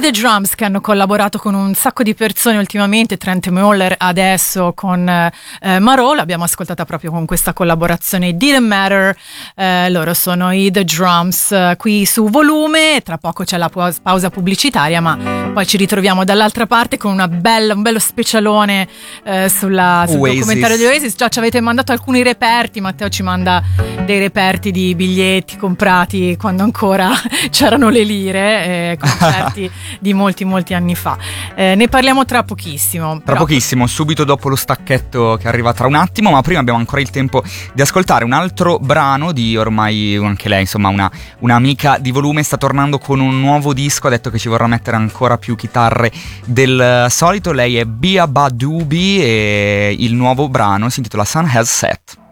The Drums, che hanno collaborato con un sacco di persone ultimamente, Trent Muller adesso con Marò, l'abbiamo ascoltata proprio con questa collaborazione Didn't Matter. Loro sono i The Drums qui su Volume. Tra poco c'è la pausa pubblicitaria, ma poi ci ritroviamo dall'altra parte con un bello specialone sul documentario di Oasis. Già ci avete mandato alcuni reperti, Matteo ci manda dei reperti di biglietti comprati quando ancora c'erano le lire, concerti di molti anni fa. Ne parliamo tra pochissimo. Pochissimo, subito dopo lo stacchetto che arriva tra un attimo, ma prima abbiamo ancora il tempo di ascoltare un altro brano di ormai anche lei, insomma, una amica di Volume. Sta tornando con un nuovo disco, ha detto che ci vorrà mettere ancora più chitarre del solito. Lei è Bia Badubi e il nuovo brano si intitola Sun Has Set.